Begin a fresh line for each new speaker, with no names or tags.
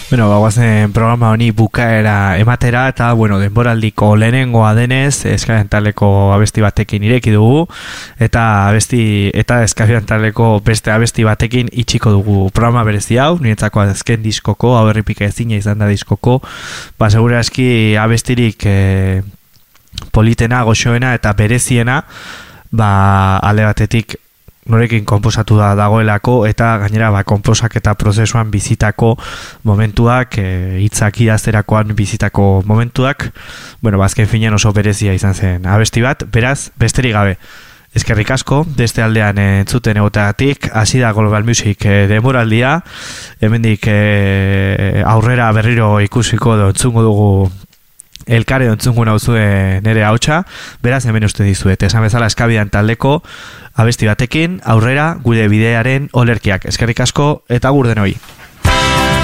Bueno, bagoazen programa honi bukaera ematera eta, bueno, denboraldiko lehenengoa denez, Eskabian taldeko abesti batekin ireki dugu eta Eskabian taldeko beste abesti batekin itxiko dugu programa berezi hau, niretzako azken diskoko, hau erripika ezina izan da diskoko, segura eski abestirik politena, goxoena eta bereziena, alde batetik norekin konposatu dagoelako eta gainera konposak eta prozesuan bizitako momentuak, hitzak idazterakoan bizitako momentuak, azken finean oso berezia izan zen abesti bat, beraz, besterik gabe. Eskerrik asko, beste aldean entzuten egoteagatik, hasi da Global Music denboraldia, hemendik aurrera berriro ikusiko entzungo dugu elkare entzungo nauzue nere hautsa, beraz hemen uste dizuet, esan bezala Eskabian taldeko abesti batekin, aurrera gure bidearen olerkiak. Eskerrik asko eta agur denoi.